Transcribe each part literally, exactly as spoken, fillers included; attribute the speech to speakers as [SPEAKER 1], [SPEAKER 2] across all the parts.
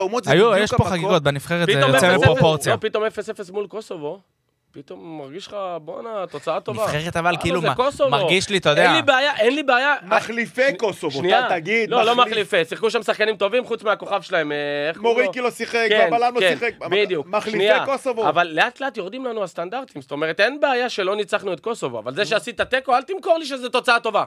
[SPEAKER 1] היו, יש פה חגיגות בנבחרת, זה יוצא מפרופורציה.
[SPEAKER 2] פתאום אפס אפס מול קוסובו, פתאום מרגיש לך, בואנה, תוצאה טובה.
[SPEAKER 1] נבחרת אבל כאילו, מרגיש לי, אתה יודע.
[SPEAKER 2] אין לי בעיה, אין לי בעיה.
[SPEAKER 3] מחליפי קוסובו, תגיד.
[SPEAKER 2] לא, לא מחליפי, שיחקו שם שחקנים טובים, חוץ מהכוכב שלהם.
[SPEAKER 3] מוריקי לא שיחק, ובלם לא שיחק.
[SPEAKER 2] בדיוק.
[SPEAKER 3] מחליפי קוסובו.
[SPEAKER 2] אבל לאט לאט יורדים לנו הסטנדרטים, זאת אומרת, אין בעיה שלא ניצחנו את קוסובו, אבל זה שעשית טקו, אל תמכור לי שזה תוצאה טובה.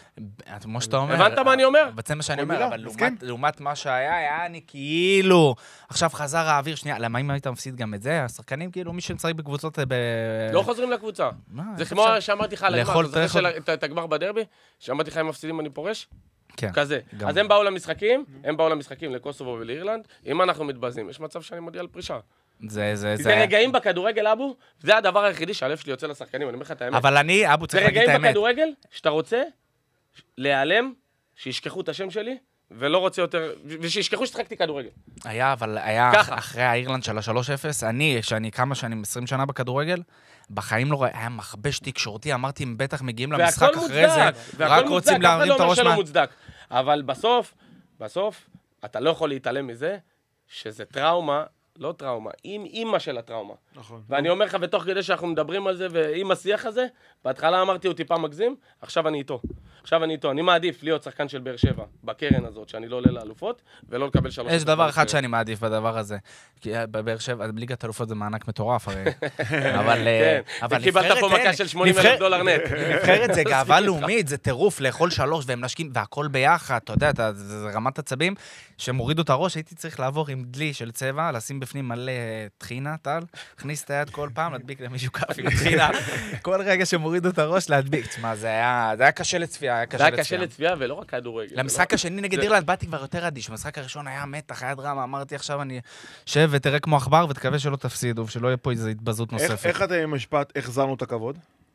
[SPEAKER 1] כמו שאתה אומר.
[SPEAKER 2] הבנת מה אני אומר?
[SPEAKER 1] זה מה שאני אומר, אבל לעומת מה שהיה, היה אני כאילו, עכשיו חזר האוויר, שנייה, למה אם היית מפסיד גם את זה? השחקנים כאילו, מי שמשחק בקבוצות
[SPEAKER 2] לא חוזרים לקבוצה. זה כמו שאמרתי לך על הגמר, אתה זוכר את הגמר בדרבי? שאמרתי לך אם מפסידים אני פורש? כזה. אז הם באו למשחקים, הם באו למשחקים לקוסובו ולאירלנד, אם אנחנו מתבזים, יש מצב שאני מודיע על פרישה.
[SPEAKER 1] זה, זה,
[SPEAKER 2] זה רגעים בכדורגל, אבו, זה הדבר היחידי שהלב שלי יוצא לשחקנים, אני אומר לך את האמת.
[SPEAKER 1] אבל אני, אבו, צריך להגיד את האמת.
[SPEAKER 2] זה רגעים בכדורגל, שאתה רוצה להיעלם, שישכחו את השם שלי, ולא רוצה יותר, ושישכחו ששחקתי כדורגל.
[SPEAKER 1] היה, אבל היה אחרי האירלנד של ה-שלוש אפס, אני, שאני כמה שנים, עשרים שנה בכדורגל, בחיים לא היה מחבש תקשורתי, אמרתי, הם בטח מגיעים למשחק אחרי זה, רק רוצים להרים את הראש מה...
[SPEAKER 2] אבל בסוף, בסוף, אתה לא יכול להתעלם מזה, שזה טראומה, לא טראומה, עם אימא של הטראומה. נכון. ואני אומר לך, ותוך כדי שאנחנו מדברים על זה, ועם השיח הזה, בהתחלה אמרתי, הוא טיפה מגזים, עכשיו אני איתו. עכשיו אני איתו. אני מעדיף להיות שחקן של באר שבע, בקרן הזאת, שאני לא עולה לאלופות, ולא לקבל שלוש...
[SPEAKER 1] יש דבר אחד שאני מעדיף בדבר הזה. כי בבאר שבע, ליגת האלופות זה מענק מטורף, הרי. אבל...
[SPEAKER 2] כן, קיבלת פה מכה של שמונים אלף דולר נט.
[SPEAKER 1] נבחרת זה גאווה לאומית, זה טירוף לאכול שלוש, והם נשקים, והכל ביחד, אתה יודע, זה רמת עצבים, שמורידו את הראש, הייתי צריך לעבור עם דלי של צבע, לשים בפנים מלא טחינה, טל, הכניס את היד כל פעם, להדביק למישהו כף עם טחינה, כל רגע שמורידו את הראש, להדביק. תשמע, זה היה קשה לצפייה, היה
[SPEAKER 2] קשה לצפייה. זה היה קשה לצפייה, ולא רק כדורגל.
[SPEAKER 1] למשחק השני נגד אירלנד באתי כבר יותר אדיש, במשחק הראשון היה מתח, היה דרמה, אמרתי עכשיו אני שב ותראה כמו עכבר, ותקווה שלא תפסידו, ושלא יהיה פה איזו התבזות נוספת.
[SPEAKER 3] איך אתם עם משפט, החזרנו את הכבוד?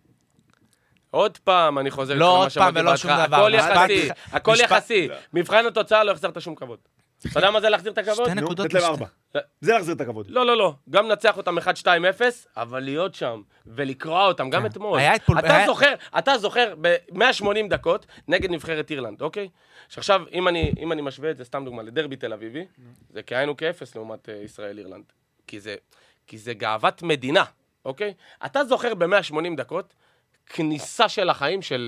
[SPEAKER 2] עוד פעם, אני חוזר
[SPEAKER 1] לא עוד פעם ולא שום דבר.
[SPEAKER 2] הכל יחסי, הכל יחסי. מבחן התוצאה לא החזרת שום כבוד. אתה יודע מה זה להחזיר את הכבוד?
[SPEAKER 1] שתי נקודות
[SPEAKER 3] לשתי. זה להחזיר את הכבוד.
[SPEAKER 2] לא, לא, לא. גם נצח אותם אחד שתיים אפס, אבל להיות שם ולקרוע אותם גם אתמול. אתה זוכר, אתה זוכר ב-מאה ושמונים דקות נגד נבחרת אירלנד, אוקיי? שעכשיו, אם אני, אם אני משווה את זה, סתם דוגמה, לדרבי תל אביבי, זה כאיינו כאפס לעומת ישראל אירלנד. כי זה, כי זה גאוות מדינה, אוקיי? אתה זוכר ב-מאה ושמונים דקות כניסה של החיים של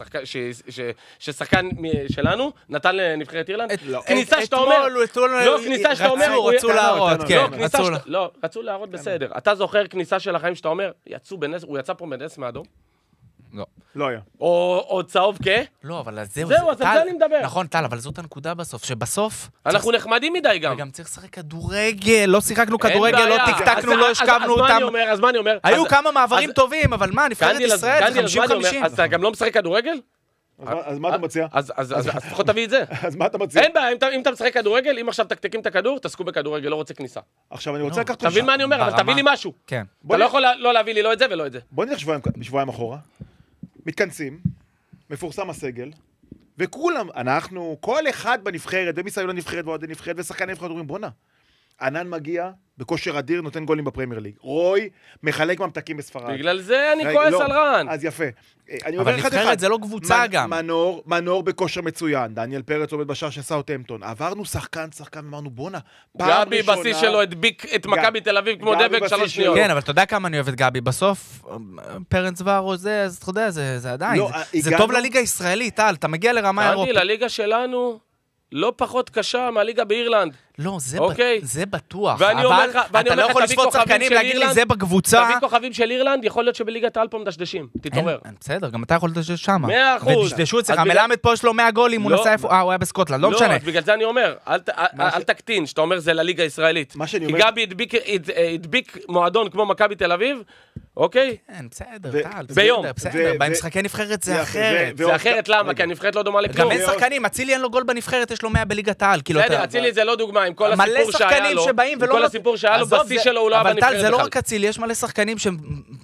[SPEAKER 2] ששחקן שלנו נתן לנבחרת אירלנד. כניסה שאתה אומר... לא, כניסה שאתה אומר...
[SPEAKER 1] רצו להראות, כן.
[SPEAKER 2] לא, רצו להראות בסדר. אתה זוכר כניסה של החיים שאתה אומר, הוא יצא פה בנס מאדום?
[SPEAKER 1] לא.
[SPEAKER 3] לא היה.
[SPEAKER 2] או צהוב כ?
[SPEAKER 1] לא, אבל זהו.
[SPEAKER 2] זהו, אז על זה אני מדבר.
[SPEAKER 1] נכון, טל, אבל זאת הנקודה בסוף, שבסוף...
[SPEAKER 2] אנחנו נחמדים מדי גם.
[SPEAKER 1] וגם צריך לשחק כדורגל, לא שיחקנו כדורגל, לא תקתקנו, לא השכבנו אותם.
[SPEAKER 2] אז מה אני אומר?
[SPEAKER 1] היו כמה מעברים טובים, אבל מה, נבחרת ישראל, זה חמישים חמישים.
[SPEAKER 2] אז אתה גם לא משחק כדורגל?
[SPEAKER 3] אז מה אתה מציע?
[SPEAKER 2] אז לפחות תביא את זה.
[SPEAKER 3] אז מה אתה מציע?
[SPEAKER 2] אין בעיה, אם אתה משחק כדורגל, אם עכשיו תקתקים את הכדור, תעסקו בכדורגל, לא רוצה כניסה.
[SPEAKER 3] עכשיו אני רוצה לקחת...
[SPEAKER 2] תבין מה אני אומר, אבל תביא לי משהו.
[SPEAKER 1] כן.
[SPEAKER 2] אתה לא יכול לא להביא לי לא את זה ולא את זה.
[SPEAKER 3] בוא נלך שבועיים אחורה. מתכנסים, מפורסם הסגל, וכולם, אנחנו, כל אחד בנבחרת, ומסביב לנבחרת ועוד נבחרת, ושחקן נבחרת אומרים, בונה, ענן מגיע בכושר אדיר, נותן גולים בפרמייר ליג. רוי מחלק ממתקים בספרד.
[SPEAKER 2] בגלל זה אני כועס על רן.
[SPEAKER 3] אז יפה.
[SPEAKER 1] אבל נבחרת זה לא קבוצה גם.
[SPEAKER 3] מנור, מנור בכושר מצוין. דניאל פרץ עומד בשער של סאות'המפטון. עברנו שחקן, שחקן, אמרנו, בונה, פעם
[SPEAKER 2] גבי בשיא שלו הדביק את מכבי תל אביב כמו דבק שלוש שניות.
[SPEAKER 1] כן, אבל אתה יודע כמה אני אוהב את גבי. בסוף, פרץ וארו זה, אז אתה יודע, זה עדיין. זה טוב לליגה הישראלית, טל. אתה מגיע לרמה אירופית.
[SPEAKER 2] לליגה שלנו לא פחות קשה מהליגה באירלנד.
[SPEAKER 1] לא, זה בטוח.
[SPEAKER 2] ואני אומר לך,
[SPEAKER 1] אתה לא יכול לשפוט שחקנים, להגיד לי זה בקבוצה.
[SPEAKER 2] תביא כוכבים של אירלנד, יכול להיות שבליגת האל פה מדשדשים. תתעורר.
[SPEAKER 1] בסדר, גם אתה יכול לדשש שם.
[SPEAKER 2] מאה אחוז.
[SPEAKER 1] ודשדשו אצלך, מלמד פה יש לו מאה גולים, הוא נסע איפה, אה, הוא היה בסקוטלנד, לא משנה.
[SPEAKER 2] לא, בגלל זה אני אומר, אל תקטין, שאתה אומר זה לליגה הישראלית. כי גבי הדביק מועדון כמו מכבי תל אביב, אוקיי?
[SPEAKER 1] כן, בסדר, טל.
[SPEAKER 2] ביום.
[SPEAKER 1] בסדר, במשחקי נבחרת זה אחרת.
[SPEAKER 2] זה אחרת, למה? כי הנבחרת לא דומה לכלום.
[SPEAKER 1] גם אין שחקנים, אצילי אין לו גול בנבחרת, יש לו מאה בליגת העל.
[SPEAKER 2] בסדר, אצילי זה לא דוגמה, עם כל הסיפור שהיה לו, עם כל הסיפור שהיה לו, בשיא שלו הוא לא היה בנבחרת בכלל.
[SPEAKER 1] אבל טל, זה לא רק אצילי, יש מלא שחקנים שהם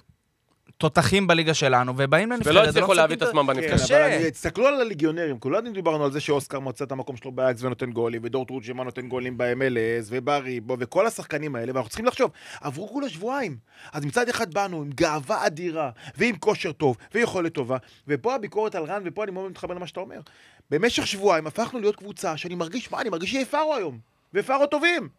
[SPEAKER 1] תותחים בליגה שלנו, ובאים לנבחרת.
[SPEAKER 2] ולא הצליחו להביא את עצמם בנבחרת.
[SPEAKER 3] אבל תסתכלו על הליגיונרים, כולנו דיברנו על זה שאוסקר מוצא את המקום שלו באקס ונותן גולים, ודורטרוד שמה נותן גולים ב-אם אל אס, ובריבו, וכל השחקנים האלה, ואנחנו צריכים לחשוב, עברו כולה שבועיים. אז מצד אחד באנו עם גאווה אדירה, ועם כושר טוב, ויכולת טובה, ופה הביקורת על רן, ופה אני מאוד מתחבר למה שאתה אומר. במשך שבועיים הפכנו להיות קבוצה שאני מרגיש, מה, אני מרגיש שיהיה פארו היום, ופארו טובים.